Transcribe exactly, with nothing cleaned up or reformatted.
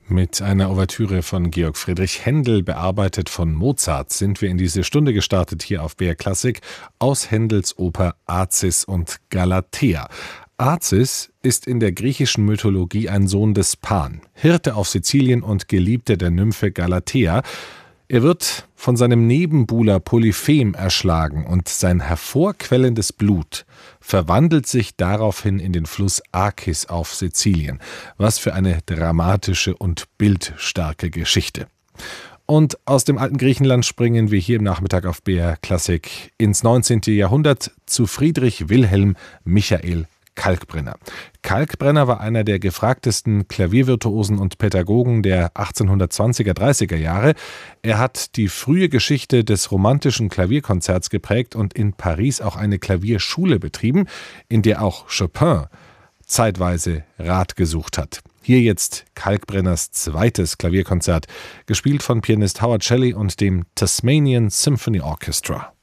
Mit einer Ouvertüre von Georg Friedrich Händel, bearbeitet von Mozart, sind wir in diese Stunde gestartet hier auf B R Klassik aus Händels Oper Azis und Galatea. Azis ist in der griechischen Mythologie ein Sohn des Pan, Hirte auf Sizilien und Geliebter der Nymphe Galatea. Er wird von seinem Nebenbuhler Polyphem erschlagen und sein hervorquellendes Blut verwandelt sich daraufhin in den Fluss Akis auf Sizilien. Was für eine dramatische und bildstarke Geschichte. Und aus dem alten Griechenland springen wir hier im Nachmittag auf B R Klassik ins neunzehnte Jahrhundert zu Friedrich Wilhelm Michael Kalkbrenner. Kalkbrenner war einer der gefragtesten Klaviervirtuosen und Pädagogen der achtzehnhundertzwanziger, dreißiger Jahre. Er hat die frühe Geschichte des romantischen Klavierkonzerts geprägt und in Paris auch eine Klavierschule betrieben, in der auch Chopin zeitweise Rat gesucht hat. Hier jetzt Kalkbrenners zweites Klavierkonzert, gespielt von Pianist Howard Shelley und dem Tasmanian Symphony Orchestra.